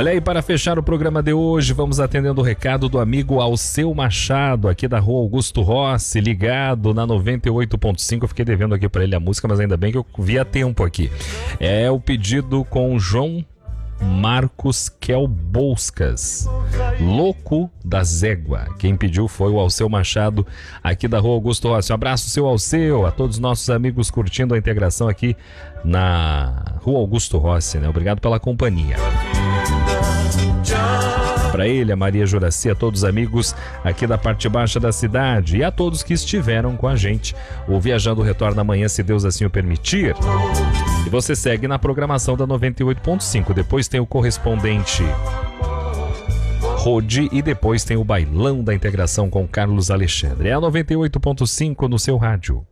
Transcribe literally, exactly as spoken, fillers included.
Olha aí, para fechar o programa de hoje, vamos atendendo o recado do amigo Alceu Machado, aqui da rua Augusto Rossi, ligado na noventa e oito ponto cinco. Eu fiquei devendo aqui para ele a música, mas ainda bem que eu vi a tempo aqui. É o pedido com João Marcos Kelbouskas, Louco da Zégua. Quem pediu foi o Alceu Machado, aqui da rua Augusto Rossi. Um abraço, seu Alceu, a todos os nossos amigos curtindo a integração aqui na rua Augusto Rossi, né? Obrigado pela companhia. Para ele, a Maria Juraci, a todos os amigos aqui da parte baixa da cidade e a todos que estiveram com a gente. O Viajando retorna amanhã, se Deus assim o permitir. E você segue na programação da noventa e oito ponto cinco. Depois tem o correspondente Rodi e depois tem o Bailão da Integração com Carlos Alexandre. É a noventa e oito ponto cinco no seu rádio.